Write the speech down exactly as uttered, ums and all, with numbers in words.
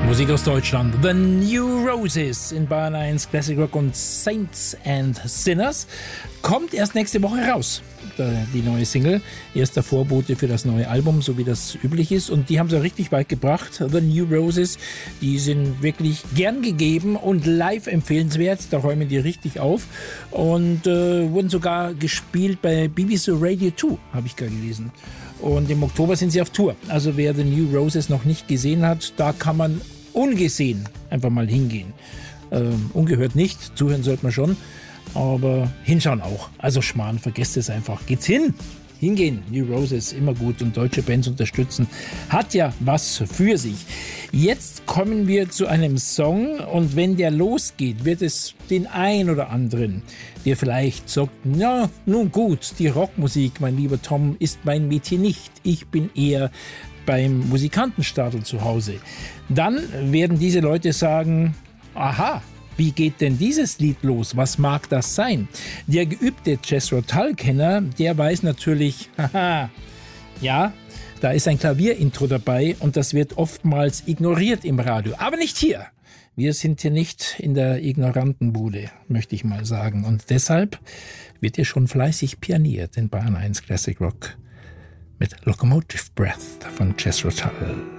Musik aus Deutschland. The New Roses in Bayern eins Classic Rock und Saints and Sinners kommt erst nächste Woche raus. Die neue Single, erster Vorbote für das neue Album, so wie das üblich ist. Und die haben sie richtig weit gebracht. The New Roses, die sind wirklich gern gegeben und live empfehlenswert. Da räumen die richtig auf. Und äh, wurden sogar gespielt bei B B C Radio zwei, habe ich gerade gelesen. Und im Oktober sind sie auf Tour. Also wer The New Roses noch nicht gesehen hat, da kann man ungesehen einfach mal hingehen. Ähm, ungehört nicht, zuhören sollte man schon, aber hinschauen auch. Also Schmarrn, vergesst es einfach. Geht's hin, hingehen. New Roses, immer gut, und deutsche Bands unterstützen. Hat ja was für sich. Jetzt kommen wir zu einem Song, und wenn der losgeht, wird es den ein oder anderen, der vielleicht sagt, na, nun gut, die Rockmusik, mein lieber Tom, ist mein Metier nicht. Ich bin eher beim Musikantenstadel zu Hause. Dann werden diese Leute sagen, aha, wie geht denn dieses Lied los? Was mag das sein? Der geübte Jethro Tull-Kenner, der weiß natürlich, haha, ja, da ist ein Klavierintro dabei und das wird oftmals ignoriert im Radio. Aber nicht hier. Wir sind hier nicht in der Ignorantenbude, möchte ich mal sagen. Und deshalb wird hier schon fleißig pianiert in Bayern eins Classic Rock mit Locomotive Breath von Jethro Tull.